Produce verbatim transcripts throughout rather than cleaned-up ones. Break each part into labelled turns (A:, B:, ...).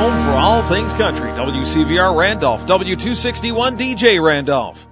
A: home for all things country. W C V R Randolph, W two sixty-one D J Randolph.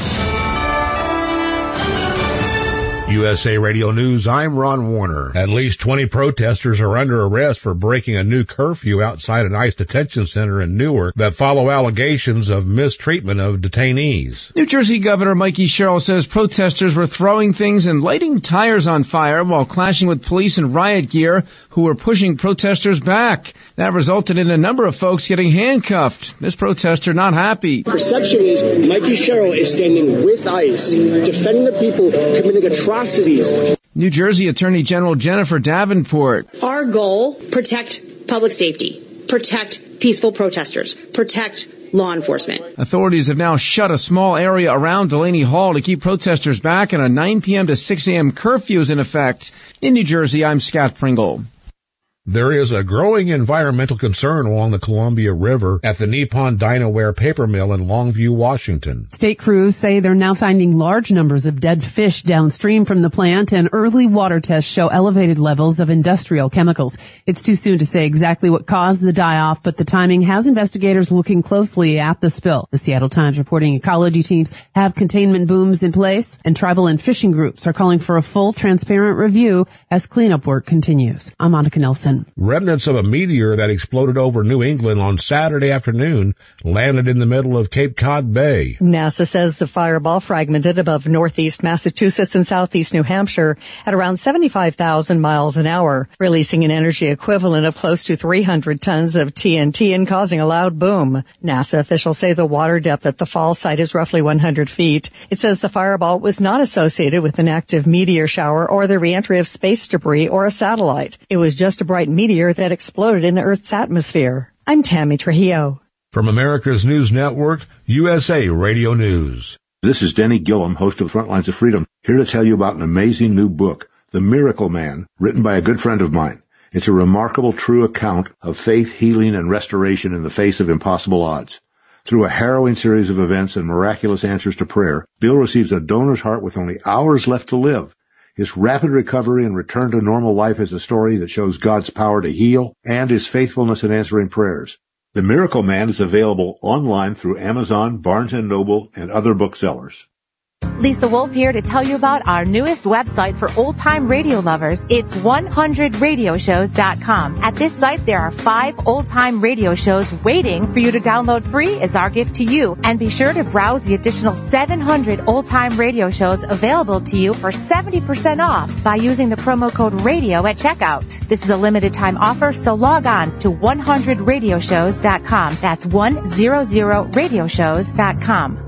B: U S A Radio News, I'm Ron Warner. At least twenty protesters are under arrest for breaking a new curfew outside an ICE detention center in Newark that follow allegations of mistreatment of detainees.
C: New Jersey Governor Mikey Sherrill says protesters were throwing things and lighting tires on fire while clashing with police in riot gear who were pushing protesters back. That resulted in a number of folks getting handcuffed. This protester not happy.
D: Perception is Mikey Sherrill is standing with ICE, defending the people committing atrocities.
C: New Jersey Attorney General Jennifer Davenport.
E: Our goal, protect public safety, protect peaceful protesters, protect law enforcement.
C: Authorities have now shut a small area around Delaney Hall to keep protesters back, and a nine p.m. to six a.m. curfew is in effect. In New Jersey, I'm Scott Pringle.
B: There is a growing environmental concern along the Columbia River at the Nippon Dinoware paper mill in Longview, Washington.
F: State crews say they're now finding large numbers of dead fish downstream from the plant, and early water tests show elevated levels of industrial chemicals. It's too soon to say exactly what caused the die-off, but the timing has investigators looking closely at the spill. The Seattle Times reporting ecology teams have containment booms in place, and tribal and fishing groups are calling for a full, transparent review as cleanup work continues. I'm Monica Nelson.
B: Remnants of a meteor that exploded over New England on Saturday afternoon landed in the middle of Cape Cod Bay.
G: NASA says the fireball fragmented above northeast Massachusetts and southeast New Hampshire at around seventy-five thousand miles an hour, releasing an energy equivalent of close to three hundred tons of T N T and causing a loud boom. NASA officials say the water depth at the fall site is roughly one hundred feet. It says the fireball was not associated with an active meteor shower or the reentry of space debris or a satellite. It was just a bright meteor that exploded in the Earth's atmosphere. I'm Tammy Trujillo.
B: From America's News Network, U S A Radio News.
H: This is Denny Gillum, host of Frontlines of Freedom, here to tell you about an amazing new book, The Miracle Man, written by a good friend of mine. It's a remarkable, true account of faith, healing, and restoration in the face of impossible odds. Through a harrowing series of events and miraculous answers to prayer, Bill receives a donor's heart with only hours left to live. His rapid recovery and return to normal life is a story that shows God's power to heal and his faithfulness in answering prayers. The Miracle Man is available online through Amazon, Barnes and Noble, and other booksellers.
I: Lisa Wolf here to tell you about our newest website for old-time radio lovers. It's one hundred radio shows dot com. At this site, there are five old-time radio shows waiting for you to download free as our gift to you. And be sure to browse the additional seven hundred old-time radio shows available to you for seventy percent off by using the promo code RADIO at checkout. This is a limited-time offer, so log on to one hundred radio shows dot com. That's one hundred radio shows dot com.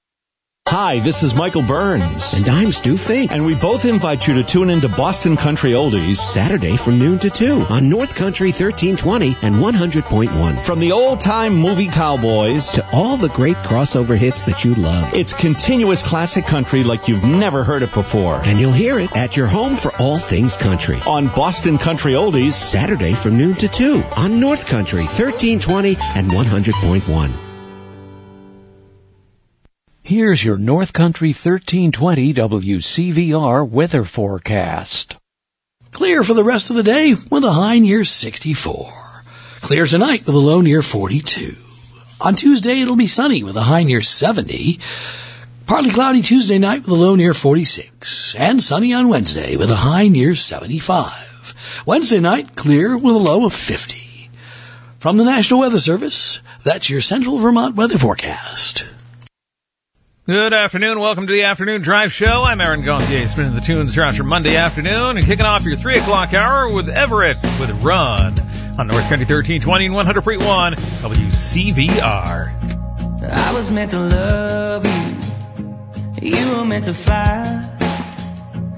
J: Hi, this is Michael Burns.
K: And I'm Stu Fink.
J: And we both invite you to tune into Boston Country Oldies
K: Saturday from noon to two on North Country thirteen twenty and one hundred point one.
J: From the old-time movie cowboys
K: to all the great crossover hits that you love.
J: It's continuous classic country like you've never heard it before.
K: And you'll hear it at your home for all things country.
J: On Boston Country Oldies
K: Saturday from noon to two on North Country thirteen twenty and one hundred point one.
L: Here's your North Country thirteen twenty W C V R weather forecast.
M: Clear for the rest of the day with a high near sixty-four. Clear tonight with a low near forty-two. On Tuesday, it'll be sunny with a high near seventy. Partly cloudy Tuesday night with a low near forty-six. And sunny on Wednesday with a high near seventy-five. Wednesday night, clear with a low of fifty. From the National Weather Service, that's your Central Vermont weather forecast.
A: Good afternoon. Welcome to the Afternoon Drive Show. I'm Aaron Gontier, spinning the tunes throughout your Monday afternoon and kicking off your three o'clock hour with Everett with Run on North Country thirteen twenty and one hundred point one W C V R.
N: I was meant to love you. You were meant to fly.